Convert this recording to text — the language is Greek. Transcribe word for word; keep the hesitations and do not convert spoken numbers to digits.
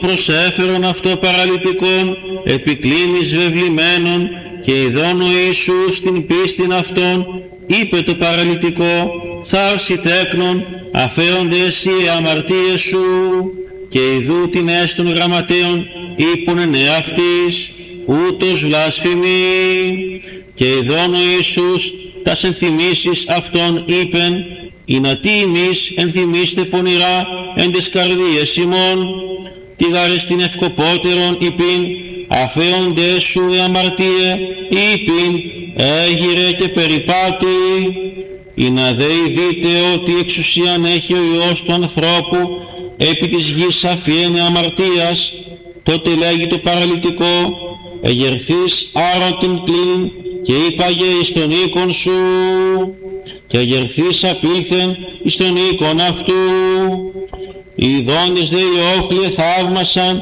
προσέφερον αυτό παραλυτικόν επικλίνης βεβλημένων, και ειδών ο Ιησούς την πίστην αυτών είπε το παραλυτικό, θάρση τέκνον, αφέονται εσύ οι αμαρτίες σου. Και ειδού την έστων γραμματέων είπον εν εαυτής, ούτως βλάσφημη. Και ειδών ο Ιησούς τας ενθυμίσεις αυτών είπεν, ή να τι ημείς ενθυμίστε πονηρά εν τες καρδίες ημών, τι γάρες την ευκοπότερον είπιν, αφέονται σου οι αμαρτίε, είπιν, έγειρε και περιπάτη. Ή να δε δείτε ότι εξουσίαν έχει ο Υιός του ανθρώπου επί της γης αφιένε αμαρτίας, τότε λέγει το παραλυτικό, εγερθείς άρωτην κλίν και είπαγε εις τον οίκον σου, και εγερθείς απήλθεν εις τον οίκον αυτού. Οι ειδώντες δε οι όχλοι θαύμασαν